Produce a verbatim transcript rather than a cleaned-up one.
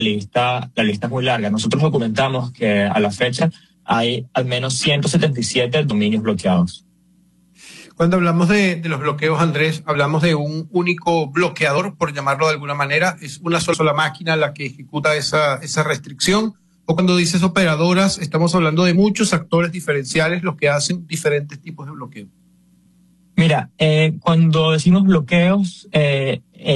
lista, la lista es muy larga. Nosotros documentamos que a la fecha hay al menos ciento setenta y siete dominios bloqueados. Cuando hablamos de, de los bloqueos, Andrés, hablamos de un único bloqueador, por llamarlo de alguna manera. ¿Es una sola máquina la que ejecuta esa, esa restricción? O cuando dices operadoras, estamos hablando de muchos actores diferenciales los que hacen diferentes tipos de bloqueo. Mira, eh, cuando decimos bloqueos, eh, eh,